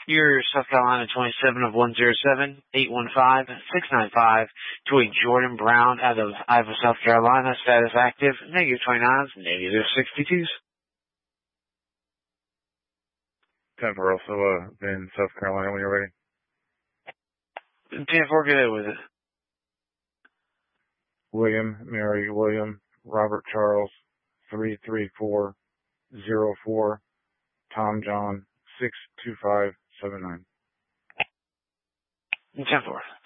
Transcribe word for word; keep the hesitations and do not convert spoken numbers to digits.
Your South Carolina twenty-seven of one zero seven, eight one five, six nine five to a Jordan Brown out of Ivor, South Carolina, status active, negative twenty-nines, negative sixty-twos. ten four also, uh, in South Carolina when you're ready. ten four, get it with it. William, Mary, William, Robert Charles, three three four zero four, Tom John, six two five seven nine. ten four.